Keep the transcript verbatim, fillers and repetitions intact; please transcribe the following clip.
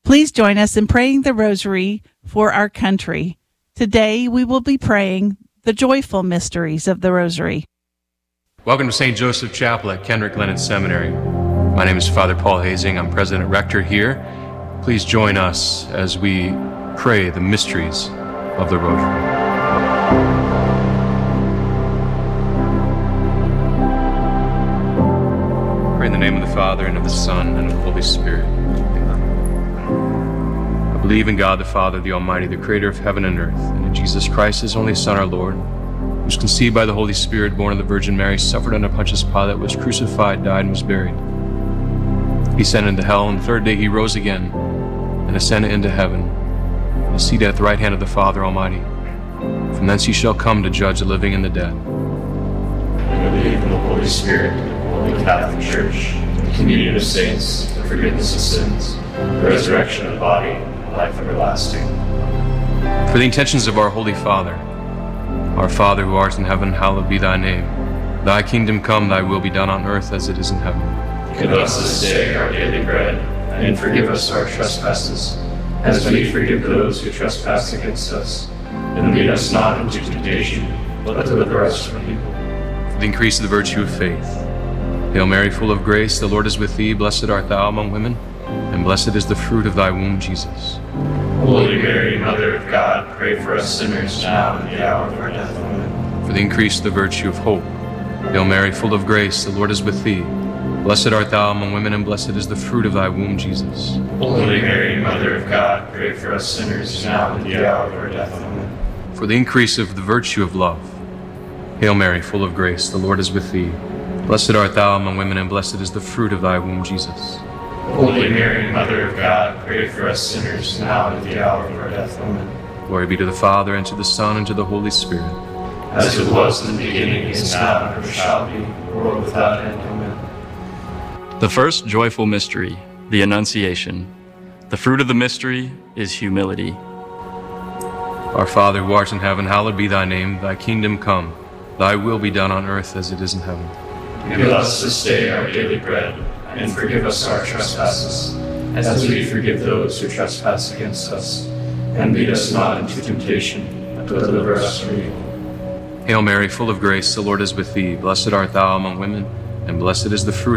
Please join us in praying the rosary for our country. Today we will be praying the joyful mysteries of the rosary. Welcome to Saint Joseph Chapel at Kendrick Lennon Seminary. My name is Father Paul Hazing. I'm President Rector here. Please join us as we pray the mysteries of the rosary. Pray in the name of the Father, and of the Son, and of the Holy Spirit. I believe in God the Father, the Almighty, the Creator of heaven and earth, and in Jesus Christ, His only Son, our Lord, who was conceived by the Holy Spirit, born of the Virgin Mary, suffered under Pontius Pilate, was crucified, died, and was buried. He descended into hell, and the third day He rose again, and ascended into heaven, and is seated at the right hand of the Father Almighty. From thence He shall come to judge the living and the dead. I believe in the Holy Spirit, the Holy Catholic Church, the communion of saints, the forgiveness of sins, the resurrection of the body, and life everlasting. For the intentions of our Holy Father, our Father who art in heaven, hallowed be Thy name. Thy kingdom come, Thy will be done on earth as it is in heaven. Give us this day our daily bread, and forgive us our trespasses, as we forgive those who trespass against us. And lead us not into temptation, but deliver us from evil. For the increase of the virtue of faith. Hail Mary, full of grace, the Lord is with thee. Blessed art thou among women, and blessed is the fruit of thy womb, Jesus. Holy Mary, Mother of God, pray for us sinners now and at the hour of our death. Amen. For the increase of the virtue of hope. Hail Mary, full of grace, the Lord is with thee. Blessed art thou among women, and blessed is the fruit of thy womb, Jesus. Holy Mary, Mother of God, pray for us sinners now and at the hour of our death. Amen. For the increase of the virtue of love. Hail Mary, full of grace, the Lord is with thee. Blessed art thou among women, and blessed is the fruit of thy womb, Jesus. Holy Mary, Mother of God, pray for us sinners now and at the hour of our death. Amen. Glory be to the Father, and to the Son, and to the Holy Spirit. As it was in the beginning, is now, and ever shall be, world without end. Amen. The first joyful mystery, the Annunciation. The fruit of the mystery is humility. Our Father who art in heaven, hallowed be thy name. Thy kingdom come. Thy will be done on earth as it is in heaven. Give us this day our daily bread, and forgive us our trespasses, as we forgive those who trespass against us. And lead us not into temptation, but deliver us from evil. Hail Mary, full of grace, the Lord is with thee. Blessed art thou among women, and blessed is the fruit